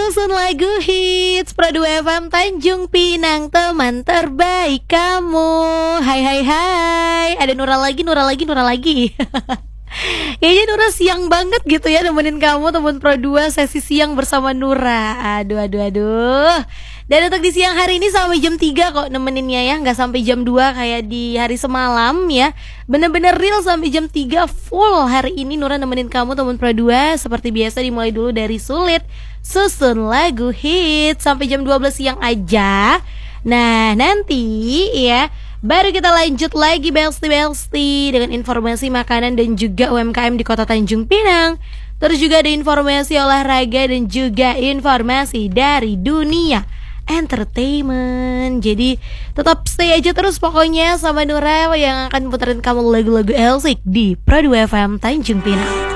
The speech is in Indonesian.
Susun lagu hits Pro 2 FM Tanjung Pinang, teman terbaik kamu. Hai hai hai. Ada Nura lagi. Kayaknya Nura siang banget gitu ya nemenin kamu teman Pro 2 sesi siang bersama Nura. Aduh. Dan untuk di siang hari ini sampai jam 3 kok nemeninnya ya, nggak sampai jam 2 kayak di hari semalam ya. Bener-bener real sampai jam 3 full hari ini Nura nemenin kamu teman Pro 2. Seperti biasa dimulai dulu dari Sulit Susun lagu hits sampai jam 12 siang aja. Nah nanti ya baru kita lanjut lagi Belsti dengan informasi makanan dan juga UMKM di kota Tanjung Pinang. Terus juga ada informasi olahraga dan juga informasi dari dunia entertainment. Jadi tetap stay aja terus pokoknya sama Nura yang akan puterin kamu lagu-lagu Elsik di Pro 2 FM Tanjung Pinang.